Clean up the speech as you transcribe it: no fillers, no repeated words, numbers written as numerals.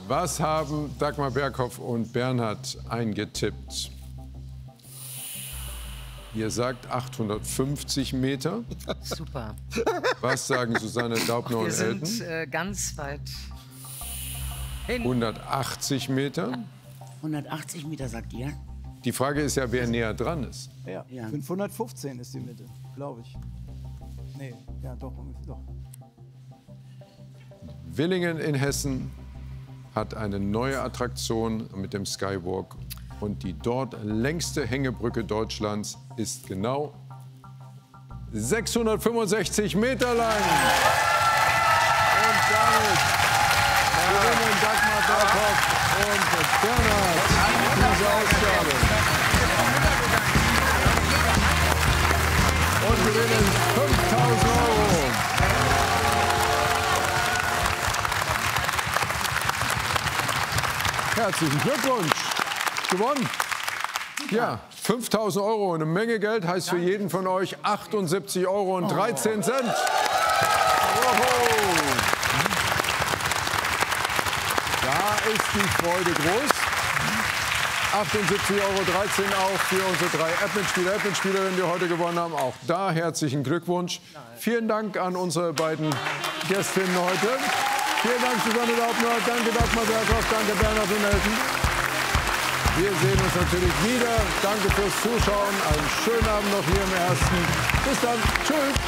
Was haben Dagmar Berghoff und Bernhard eingetippt? Ihr sagt 850 Meter. Super. Was sagen Susanne Daubner und Elton? Wir sind ganz weit hin. 180 Meter. 180 Meter, sagt ihr? Die Frage ist ja, wer näher dran ist. Ja, Ja. 515 ist die Mitte, glaube ich. Nee, ja, doch. Willingen in Hessen hat eine neue Attraktion mit dem Skywalk. Und die dort längste Hängebrücke Deutschlands ist genau 665 Meter lang. Und damit gewinnen Dagmar Berghoff und Bernhard diese Ausgabe. Und gewinnen 5.000 €. Herzlichen Glückwunsch. Gewonnen. Ja, 5.000 €, eine Menge Geld, heißt für jeden von euch 78,13 €. Da ist die Freude groß. 78,13 € auch für unsere 3 Admin-Spielerinnen, die heute gewonnen haben. Auch da herzlichen Glückwunsch. Vielen Dank an unsere beiden Gästinnen heute. Vielen Dank, Susanne Daubner. Danke, Dagmar Berghoff. Danke, Bernhard und Elton. Wir sehen uns natürlich wieder. Danke fürs Zuschauen. Einen schönen Abend noch hier im Ersten. Bis dann. Tschüss.